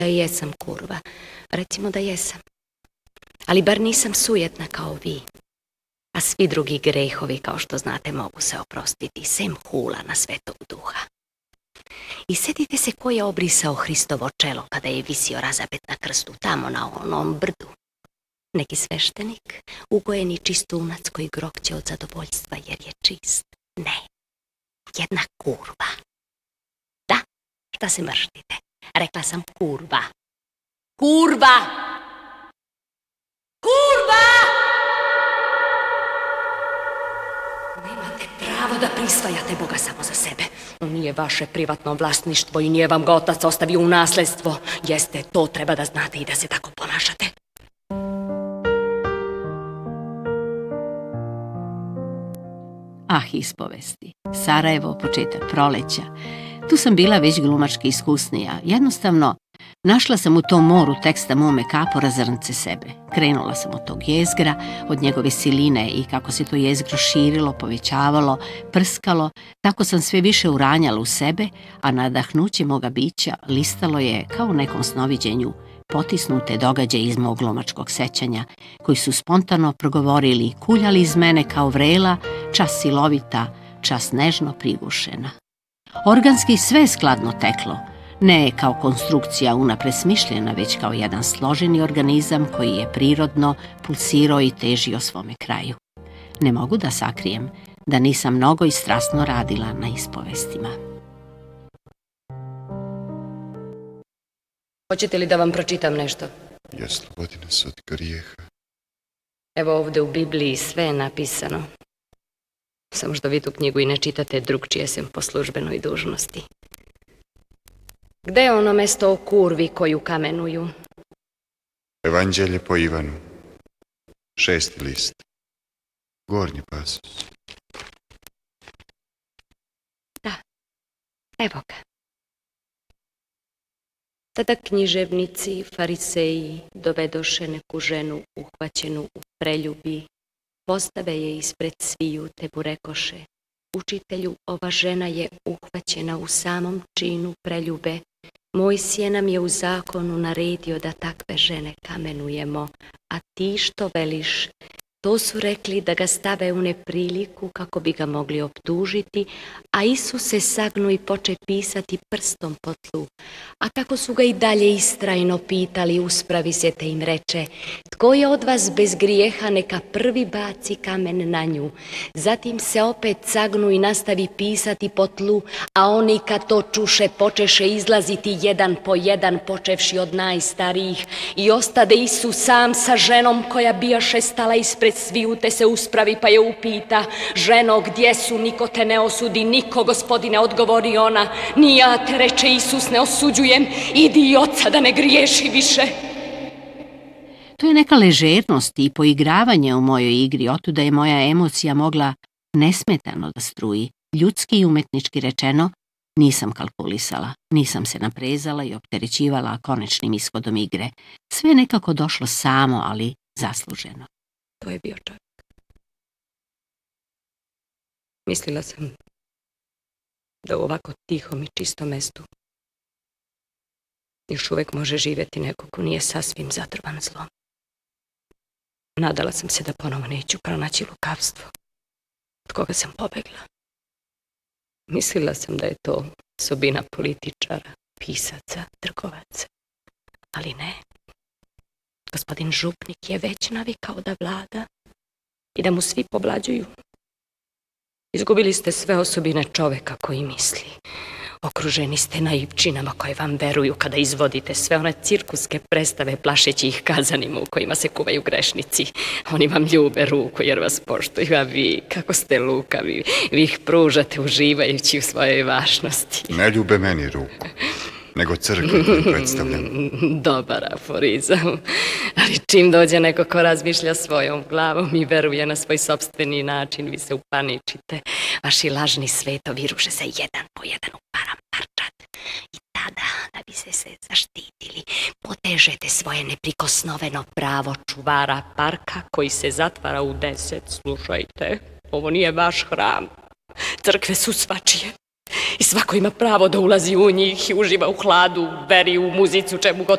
da jesam kurva. Recimo da jesam. Ali bar nisam sujetna kao vi. A svi drugi grehovi, kao što znate, mogu se oprostiti, sem hula na Svetog Duha. I setite se ko je obrisao Hristovo čelo kada je visio razapet na krstu, tamo na onom brdu. Neki sveštenik, ugojeni čistunac koji grokće od zadovoljstva jer je čist. Ne, jedna kurva. Da, šta se mrštite? Rekla sam kurva. Kurva! Kurva! Nemate pravo da prisvajate Boga samo za sebe. On nije vaše privatno vlasništvo i nije vam ga otac ostavio u nasledstvo. Jeste, to treba da znate i da se tako ponašate. Ispovesti. Sarajevo, početak proleća. Tu sam bila već glumački iskusnija. Jednostavno, našla sam u tom moru teksta mome kapora zrnce sebe. Krenula sam od tog jezgra, od njegove siline i kako se to jezgro širilo, povećavalo, prskalo, tako sam sve više uranjala u sebe, a nadahnuće moga bića listalo je kao u nekom snoviđenju potisnute događaje iz mog glumačkog sećanja, koji su spontano progovorili, kuljali iz mene kao vrela, čas silovita, čas nežno prigušena. Organski sve skladno teklo, ne kao konstrukcija unapred smišljena, već kao jedan složeni organizam koji je prirodno pulsirao i težio svome kraju. Ne mogu da sakrijem da nisam mnogo i strasno radila na ispovestima. Hoćete li da vam pročitam nešto? Ja slobodi nas od grijeha. Evo ovdje u Bibliji sve je napisano. Samo što vi tu knjigu i ne čitate drugčije sem po službenoj dužnosti. Gde je ono mesto o kurvi koju kamenuju? Evanđelje po Ivanu, 6. list, gornji pasus. Da, evo ga. Tada književnici i fariseji dovedoše neku ženu uhvaćenu u preljubi, postave je ispred sviju te mu rekoše: Učitelju, ova žena je uhvaćena u samom činu preljube. Mojsije nam je u zakonu naredio da takve žene kamenujemo, a ti što veliš? To su rekli da ga stave u nepriliku kako bi ga mogli optužiti, a Isus se sagnu i poče pisati prstom po tlu. A kako su ga i dalje istrajno pitali, uspravi se te im reče: Tko je od vas bez grijeha, neka prvi baci kamen na nju. Zatim se opet sagnu i nastavi pisati po tlu, a oni kad to čuše počeše izlaziti jedan po jedan, počevši od najstarijih, i ostade Isus sam sa ženom koja bijaše stala ispred sviju, te se uspravi pa je upita: Ženo, gdje su, niko te ne osudi? Niko, Gospodine, odgovori ona. Ni ja te, reče Isus, ne osuđujem, idi i od sada ne griješi više. To je neka ležernost i poigravanje u mojoj igri, otuda je moja emocija mogla nesmetano da struji. Ljudski i umetnički rečeno, nisam kalkulisala, nisam se naprezala i opterećivala konečnim ishodom igre. Sve je nekako došlo samo, ali zasluženo. To je bio čovjek. Mislila sam da u ovako tihom i čistom mestu još uvijek može živjeti neko ko nije sasvim zatrovan zlom. Nadala sam se da ponovo neću pronaći lukavstvo, od koga sam pobegla. Mislila sam da je to osobina političara, pisaca, trgovaca, ali ne. Gospodin župnik je već navikao da vlada i da mu svi povlađuju. Izgubili ste sve osobine čoveka koji misli. Okruženi ste naivčinama koje vam veruju kada izvodite sve one cirkuske predstave plašeći ih kazanima u kojima se kuvaju grešnici. Oni vam ljube ruku jer vas poštuju, a vi, kako ste lukavi, vi ih pružate uživajući u svojoj važnosti. Ne ljube meni ruku, nego crkve koju predstavljam. Dobar aforizam. Ali čim dođe neko ko razmišlja svojom glavom i veruje na svoj sopstveni način, vi se upaničite. Vaši lažni svetovi ruše se jedan po jedan u paramparčad. I tada, da bi se zaštitili, potežete svoje neprikosnoveno pravo čuvara parka koji se zatvara u 10. Slušajte, ovo nije vaš hram. Crkve su svačije. I svako ima pravo da ulazi u njih i uživa u hladu, veri, u muzicu, čemu god